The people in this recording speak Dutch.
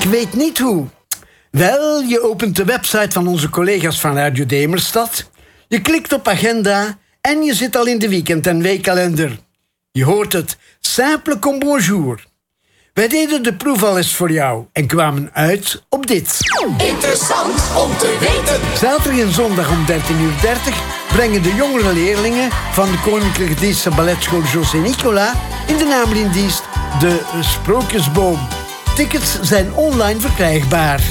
Ik weet niet hoe. Wel, je opent de website van onze collega's van Radio Demerstad. Je klikt op agenda en je zit al in de weekend- en weekkalender. Je hoort het. Simple comme bonjour. Wij deden de proef al eens voor jou en kwamen uit op dit. Interessant om te weten. Zaterdag en zondag om 13:30 brengen de jongere leerlingen van de Koninklijke Dienstse Balletschool José Nicolas in de namelindienst de Sprookjesboom. Tickets zijn online verkrijgbaar.